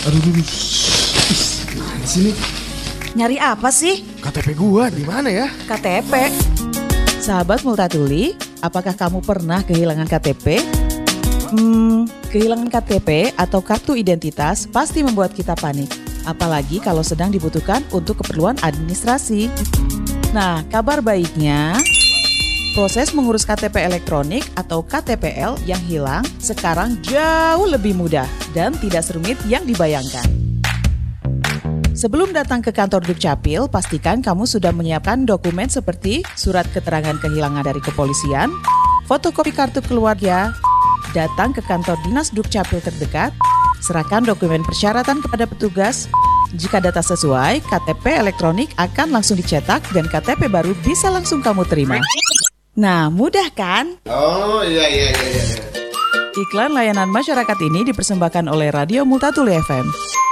Aduh. Mana sih nih? Nyari apa sih? KTP gua di mana ya? KTP. Sahabat Multatuli, apakah kamu pernah kehilangan KTP? Kehilangan KTP atau kartu identitas pasti membuat kita panik. Apalagi kalau sedang dibutuhkan untuk keperluan administrasi. Nah, kabar baiknya, proses mengurus KTP elektronik atau KTPL yang hilang sekarang jauh lebih mudah dan tidak serumit yang dibayangkan. Sebelum datang ke kantor Dukcapil, pastikan kamu sudah menyiapkan dokumen seperti surat keterangan kehilangan dari kepolisian, fotokopi kartu keluarga, datang ke kantor dinas Dukcapil terdekat, serahkan dokumen persyaratan kepada petugas. Jika data sesuai, KTP elektronik akan langsung dicetak dan KTP baru bisa langsung kamu terima. Nah, mudah kan? Oh, iya. Iklan layanan masyarakat ini dipersembahkan oleh Radio Multatuli FM.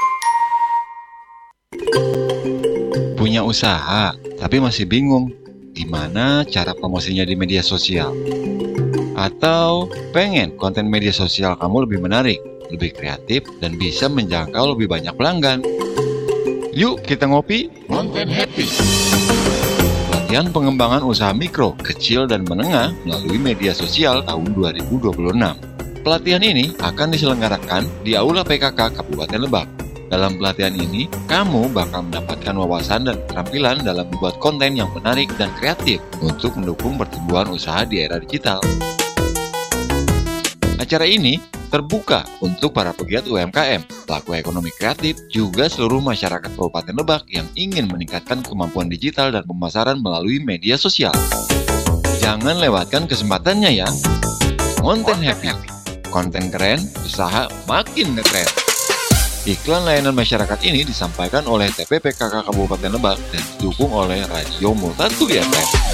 Punya usaha, tapi masih bingung gimana cara promosinya di media sosial? Atau pengen konten media sosial kamu lebih menarik, lebih kreatif, dan bisa menjangkau lebih banyak pelanggan? Yuk kita ngopi Konten Happy. Pelatihan pengembangan usaha mikro, kecil, dan menengah melalui media sosial tahun 2026. Pelatihan ini akan diselenggarakan di Aula PKK Kabupaten Lebak. Dalam pelatihan ini, kamu bakal mendapatkan wawasan dan keterampilan dalam membuat konten yang menarik dan kreatif untuk mendukung pertumbuhan usaha di era digital. Acara ini terbuka untuk para pegiat UMKM, pelaku ekonomi kreatif, juga seluruh masyarakat Kabupaten Lebak yang ingin meningkatkan kemampuan digital dan pemasaran melalui media sosial. Jangan lewatkan kesempatannya ya. Konten Happy. Konten keren, usaha makin ngetren. Iklan layanan masyarakat ini disampaikan oleh TPPKK Kabupaten Lebak dan didukung oleh Radio Multatuli FM.